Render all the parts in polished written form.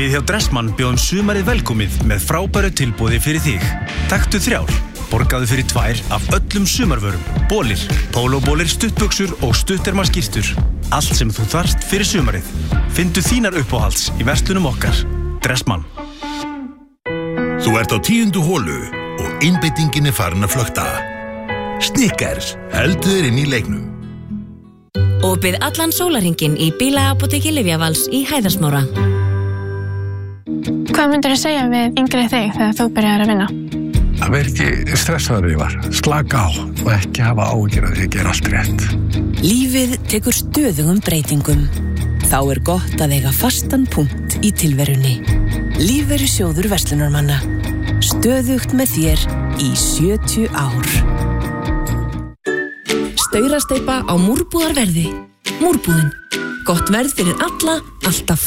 Við hjá Dressmann bjóðum sumarið velkomið með frábæru tilboði fyrir þig. Taktu 3, borgaðu fyrir 2 af öllum sumarvörum. Bólir, pólóbólir, stuttbuxur og stuttermaskýrtur. Allt sem þú þarft fyrir sumarið. Findu þínar uppáhalds í verslunum okkar. Dressmann. Þú ert á 10. holu og einbeitingin farin að flökta. Snickers, heldur þér inn í leiknum. Opið allan sólarhringinn í bílaapóteki Lyfjavals í Hæðarsmára. Hvað myndirðu segja við yngri þig þegar þú byrjar að vinna? Að vera ekki stressaður yfir, slaka á og ekki hafa áhyggjur af því að gera allt rétt. Lífið tekur stöðugum breytingum. Þá gott að eiga fastan punkt í tilverunni. Lífeyrissjóður verslunarmanna. Stöðugt með þér í 70 ár. Staurasteypa á múrbúðarverði. Múrbúðin. Gott verð fyrir alla, alltaf.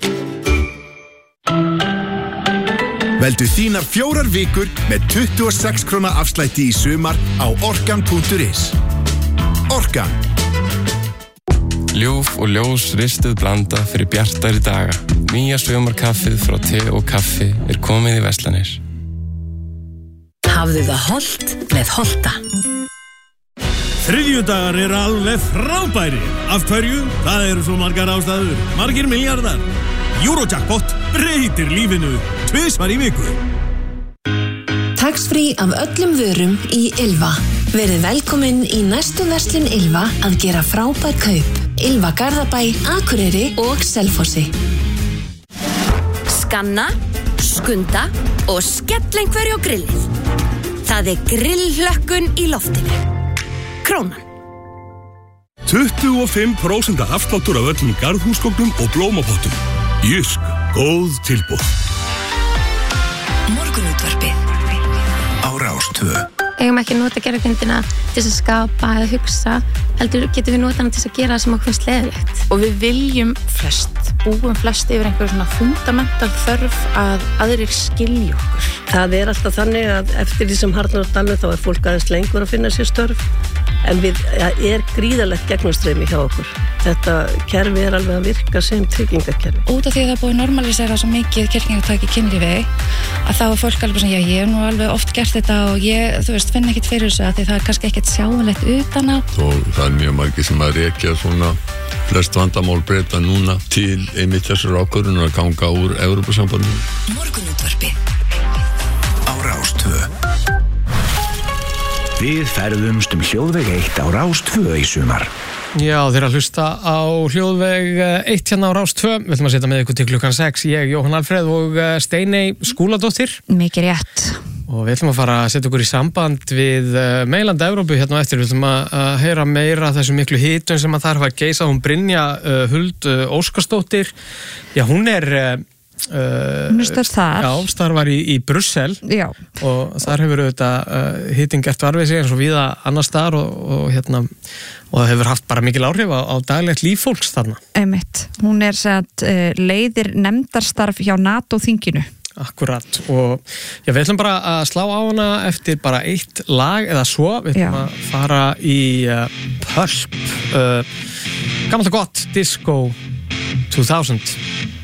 Veldu þínar 4 vikur með 26 króna afslætti í sumar á orkan.is. Orkan. Ljúf og ljós ristuð blanda fyrir bjartari daga. Nýja sumarkaffið frá te og kaffi komið í verslanir. Hafðu það hollt með Holta. Þriðjudagar alveg frábæri. Af hverju? Það eru svo margar ástæður. Margir milljarðar. Eurojackpot breytir lífinu 2 í viku. Tax-free af öllum vörum í Ylva. Verið velkomin í næstu verslun Ylva að gera frábær kaup. Ylva Garðabæ, Akureyri og Selfossi. Skanna, skunda og skell einhverju á grillið. Það grillhlökkun í loftinu. Krónan. 25% afsláttur af öllum garðhúsgögnum og blómapottum. Jysk, góð tilboð. Morgunútvarpið. Á Rás 2. Eigum ekki að nota gervigreindina til að skapa eða hugsa, heldur getum við nota hana til að gera það sem okkur finnst leiðilegt. Og við viljum búum flest yfir einhver svona fundamental þörf að aðrir skilji okkur. Það alltaf þannig að eftir því sem harðnar á dalnum þá fólk aðeins lengur að finna sér störf, en við gríðarlegt gegnumstreymi hjá okkur. Þetta kerfi alveg að virka sem tryggingakerfi. Út af því að það búið normalisera svo mikið kirkningatæki kynlífi að þá fólk alveg svona, ég hef nú alveg oft gert þetta og ég, finn ekkert fyrir þessu að því það kannski ekkert sjáanlegt utan á. Og það mjög margir sem að rekja svona flest vandamál breyta núna til einmitt þessar ákvörðunar að ganga úr Evrópusambandinu. Morgunútvarpið. Á Rás 2. Við ferðumst hljóðveg 1 á Rás 2 í sumar. Já, þeir að hlusta á hljóðveg 1 hérna á Rás 2. Við ætlum að setja með ykkur til klukkan 6. Ég, Jóhann Alfreð og Steiney Skúladóttir. Mikið rétt. Og við ætlum að fara að setja okkur í samband við meginland Evrópu hérna á eftir. Við ætlum að heyra meira þessu miklu hitun sem að þar var geisað. Hún Brynja Huld Óskarsdóttir. Já, hún hún starf þar. Já, starfar í Brussel. Já. Og þar hefur auðvitað hitin gert varfið sig eins og víða annars staðar og það hefur haft bara mikil áhrif á daglegt líf fólks þarna. Einmitt. Hún leiðir nefndarstarf hjá NATO-þinginu. Akkurat. Og já, við ætlum bara að slá á hana eftir bara 1 lag eða svo. Við ætlum að fara í Pulp. Gammalt og gott Disco 2000.